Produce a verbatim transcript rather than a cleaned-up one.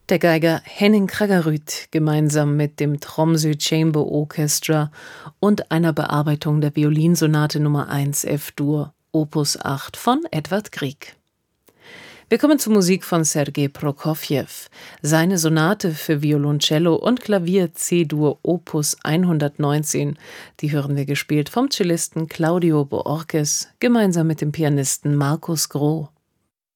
Der Geiger Henning Kraggerud gemeinsam mit dem Tromsø Chamber Orchestra und einer Bearbeitung der Violinsonate Nummer eins F-Dur, Opus acht von Edvard Grieg. Wir kommen zur Musik von Sergei Prokofjew. Seine Sonate für Violoncello und Klavier C-Dur Opus hundertneunzehn, die hören wir gespielt vom Cellisten Claudio Boorkes gemeinsam mit dem Pianisten Markus Groh.